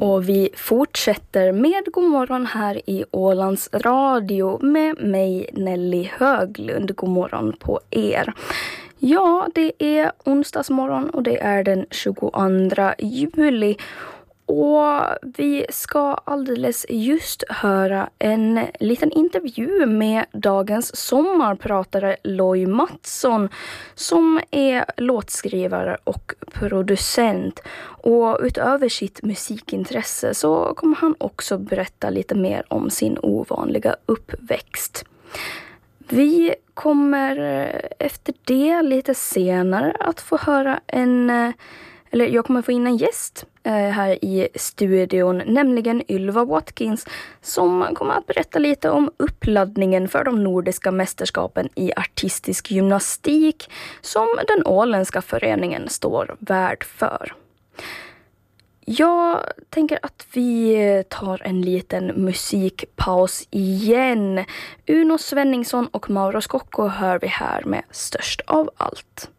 Och vi fortsätter med Godmorgon här i Ålands Radio med mig Nelly Höglund. Godmorgon på er. Ja, det är onsdagsmorgon och det är den 22 juli. Och vi ska alldeles just höra en liten intervju med dagens sommarpratare Loj Mattsson som är låtskrivare och producent. Och utöver sitt musikintresse så kommer han också berätta lite mer om sin ovanliga uppväxt. Vi kommer efter det lite senare att få höra jag kommer få in en gäst här i studion, nämligen Ylva Watkins, som kommer att berätta lite om uppladdningen för de nordiska mästerskapen i artistisk gymnastik som den åländska föreningen står värd för. Jag tänker att vi tar en liten musikpaus igen. Uno Svenningsson och Mauro Scocco hör vi här med Störst av allt.